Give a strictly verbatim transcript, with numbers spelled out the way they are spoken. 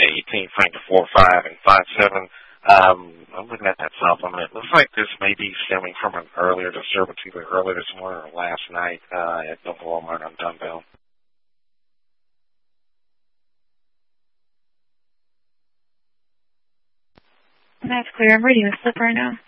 eighteen, Frank to four five, and five seven. Um, I'm looking at that supplement. It looks like this may be stemming from an earlier disturbance, either earlier this morning or last night uh, at the Walmart on Dumbbell. That's clear. I'm reading the slip right now.